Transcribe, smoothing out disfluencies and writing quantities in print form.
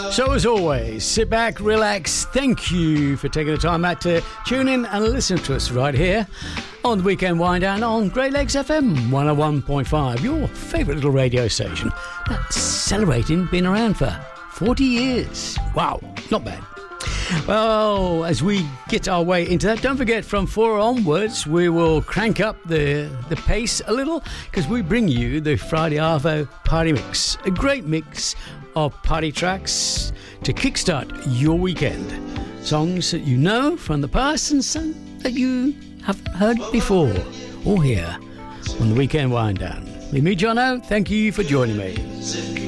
So as always, sit back, relax. Thank you for taking the time out to tune in and listen to us right here on the Weekend Wind Down on Great Lakes FM 101.5, your favourite little radio station that's celebrating being around for 40 years. Wow, not bad. Well, as we get our way into that, don't forget from 4 onwards, we will crank up the pace a little because we bring you the Friday Arvo Party Mix, a great mix of party tracks to kickstart your weekend. Songs that you know from the past and some that you haven't heard before or here on the Weekend Wind Down. With me, Jono, thank you for joining me.